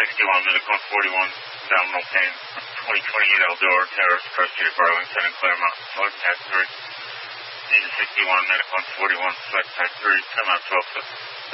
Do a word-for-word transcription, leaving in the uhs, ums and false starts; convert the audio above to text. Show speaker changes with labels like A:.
A: sixty-one, minute one forty-one, abdominal pain, twenty twenty-eight Eldora Terrace, First Street, Burlington, and Claremont, flight pack three. Need sixty-one, minute one forty-one, flight pack three, come out twelve.